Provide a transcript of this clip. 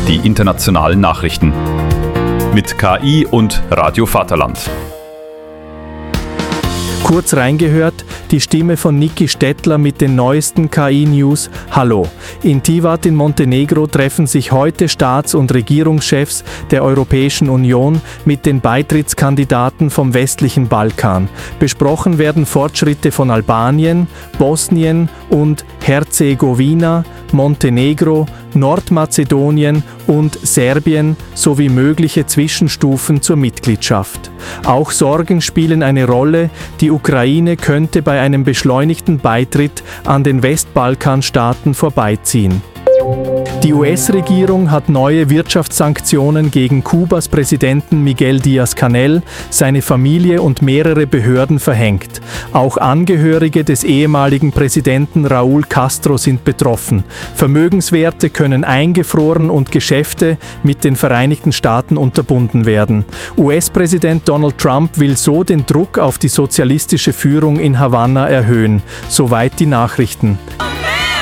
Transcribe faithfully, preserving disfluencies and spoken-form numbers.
die internationalen Nachrichten. Mit K I und Radio Vaterland. Kurz reingehört, die Stimme von Niki Stettler mit den neuesten K I-News. Hallo. In Tivat in Montenegro treffen sich heute Staats- und Regierungschefs der Europäischen Union mit den Beitrittskandidaten vom westlichen Balkan. Besprochen werden Fortschritte von Albanien, Bosnien und Herzegowina, Montenegro, Nordmazedonien und Serbien sowie mögliche Zwischenstufen zur Mitgliedschaft. Auch Sorgen spielen eine Rolle. Die Ukraine könnte bei einem beschleunigten Beitritt an den Westbalkanstaaten vorbeiziehen. Die U S-Regierung hat neue Wirtschaftssanktionen gegen Kubas Präsidenten Miguel Díaz-Canel, seine Familie und mehrere Behörden verhängt. Auch Angehörige des ehemaligen Präsidenten Raúl Castro sind betroffen. Vermögenswerte können eingefroren und Geschäfte mit den Vereinigten Staaten unterbunden werden. U S-Präsident Donald Trump will so den Druck auf die sozialistische Führung in Havanna erhöhen. Soweit die Nachrichten.